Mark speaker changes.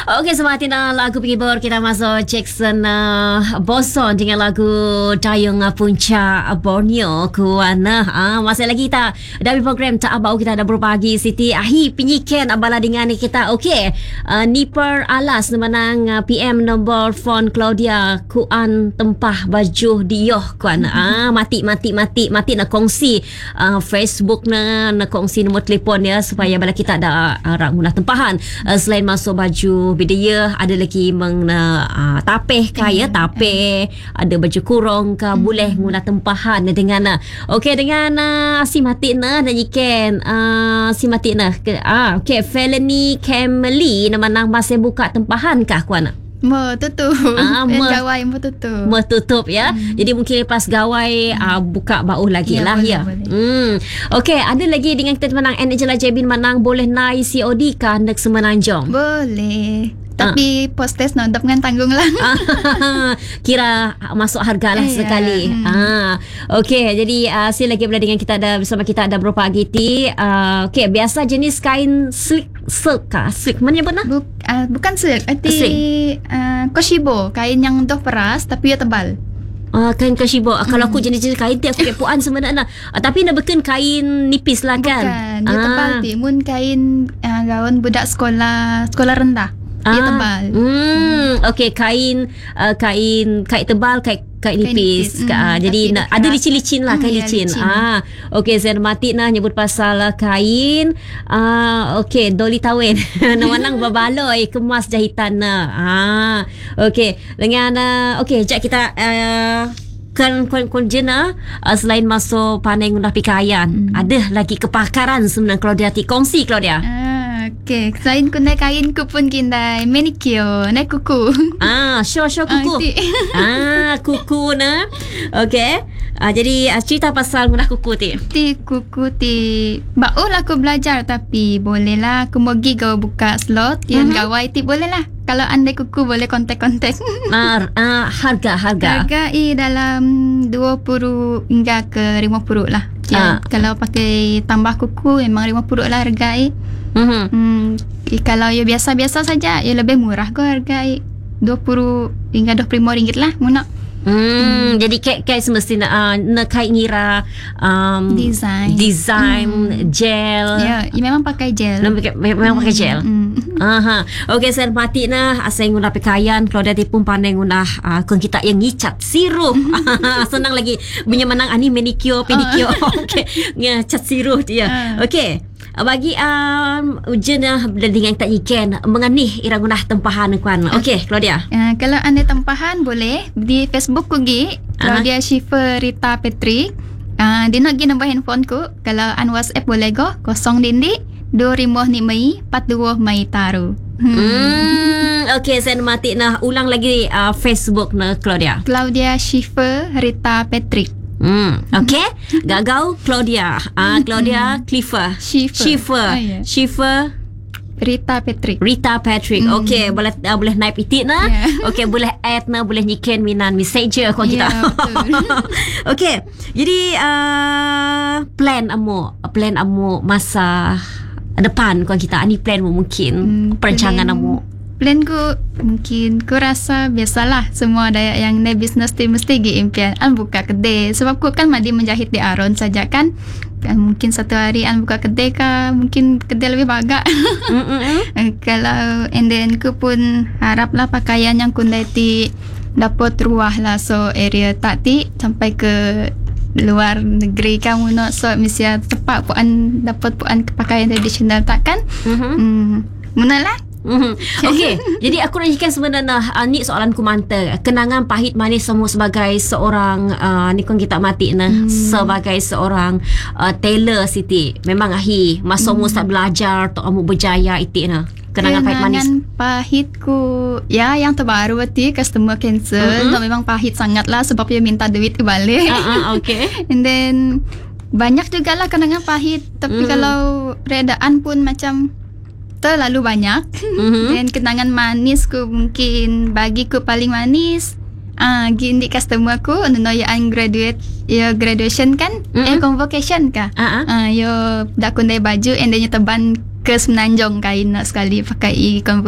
Speaker 1: Okey, semakin lagu penghibur kita masuk Jackson Boson dengan lagu Dayung Puncak Borneo Kuana. Masih lagi kita dari program Tak Abau, kita ada berbagi Siti Ahi penyikan abala dengan kita. Okey, Niper Alas menang PM nombor phone Claudia Kuan tempah baju dioh Kuan. Mati nak kongsi Facebook nak kongsi nombor telefon ya supaya bala kita ada rak guna tempahan. Selain masuk baju bidaya, ada lagi tapeh kaya tapeh, ada baju kurung ke boleh guna tempahan dengan okey dengan si mati dan ikan si mati okey Felony Camely nama masih buka tempahan kah kuan?
Speaker 2: Tutup. Gawai tutup
Speaker 1: ya. Jadi mungkin lepas gawai buka bau lagi lah ya. Okey, ada lagi dengan kita menang Angela Jebin menang boleh naik COD kah nak semenanjung?
Speaker 2: Boleh. Tapi post-test nodop dengan tanggung lah.
Speaker 1: Kira masuk harga lah sekali. Okey, jadi saya lagi boleh dengan kita ada bersama kita ada beberapa agiti. Okey, biasa jenis kain silk kah? Silk mana nyebut nah?
Speaker 2: Bukan silk, Koshibo, kain yang doh peras tapi ia tebal.
Speaker 1: Kain Koshibo. Kalau aku jenis-jenis kain tu aku kepuan sebenarnya. Tapi nak beken kain nipis lah kan?
Speaker 2: Bukan, dia tebal ti. Mun kain gaun budak sekolah rendah. Dia tebal.
Speaker 1: Okey, kain tebal, kain nipis. Jadi ada licin-licin lah, kain licin. Okey, saya mati nak nyebut pasal kain. Okey, doli tawin. Nawanang babaloi kemas jahitan na. Okey, dengan okey, jap kita kon jena selain masuk pandai guna pikaian, ada lagi kepakaran sebenarnya Claudia ti kongsi Claudia.
Speaker 2: Okay, selain kunai kain ku pun kindai manicure, naik kuku.
Speaker 1: Show kuku. Kuku na. Okay. Jadi cerita pasal guna kuku ti.
Speaker 2: Kuku ti baul aku belajar tapi boleh lah aku mogi kau buka slot yang gawai ti boleh lah. Kalau andai kuku boleh kontak-kontak. Harga dalam 20 hingga ke 50 lah. Kalau pakai tambah kuku memang 50 lah harga kalau ya biasa-biasa saja ya lebih murah kau harga 20 hingga 25 ringgit lah muna.
Speaker 1: Jadi kayak semestinya nak kayak ngira design gel.
Speaker 2: Ya, memang pakai gel.
Speaker 1: Memang pakai gel. Okey, saya mati nah asal guna pakaian kalau dia pun pandai guna kon kita yang ngicat sirup. Senang lagi punya menang ani manicure pedicure. Okey, ngicat sirup dia. Okey. Bagi ujian dengan tak ikan menganih ira guna tempahan kuan. Okey, Claudia.
Speaker 2: Kalau anda tempahan boleh di Facebook ku gi Claudia Schiffer Rita Patrick. Dia nak gi nombor handphone ku. Kalau an WhatsApp boleh go 0 dindi 25 42 Mei taru.
Speaker 1: Okey, saya mati nah ulang lagi Facebook na Claudia.
Speaker 2: Claudia Schiffer Rita Patrick.
Speaker 1: Okay, Gagau Claudia. Claudia Schiffer. Schiffer
Speaker 2: Rita
Speaker 1: Patrick. Okey, boleh naik itik na. Okey, boleh add na, boleh nyiken minan messenger kau kita. Okey. Jadi plan amu masa depan kau kita ani plan mu mungkin perancangan amu.
Speaker 2: Plan ku mungkin ku rasa biasalah semua ada yang naik bisnes tu mesti gi impian buka kedai sebab ku kan madi menjahit di Aron saja kan mungkin satu hari buka kedai kah mungkin kedai lebih bagak. Kalau and then ku pun haraplah pakaian yang ku ti dapat ruah lah so area tak ti sampai ke luar negeri kamu nak so mesti tepat puan dapat puan pakaian tradisional tak kan. Munalah.
Speaker 1: Okey, jadi aku nak ikan sebenarnya ni soalan ku manta kenangan pahit manis semua sebagai seorang ni kon kita mati sebagai seorang tailor Siti. Memang ahi masa mu start belajar tu kamu berjaya itik kenangan pahit manis.
Speaker 2: Pahitku ya yang terbaru berarti customer cancel. Memang pahit sangat lah sebab dia minta duit balik.
Speaker 1: Okay.
Speaker 2: And then banyak jugalah kenangan pahit tapi kalau redaan pun macam terlalu banyak. Dan kenangan manis ku mungkin bagiku paling manis gini customer ku nonoyaan graduation kan convocation kah yo dak kundai baju and then teban ke Semenanjung kain nak sekali pakai